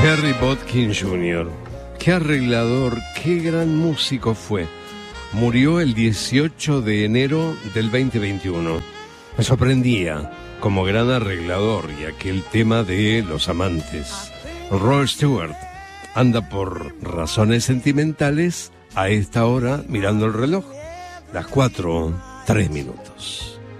Harry Botkin Jr. Qué arreglador, qué gran músico fue. Murió el 18 de enero del 2021. Me sorprendía como gran arreglador y aquel tema de Los Amantes. Rod Stewart anda por razones sentimentales a esta hora mirando el reloj. Las 4:03.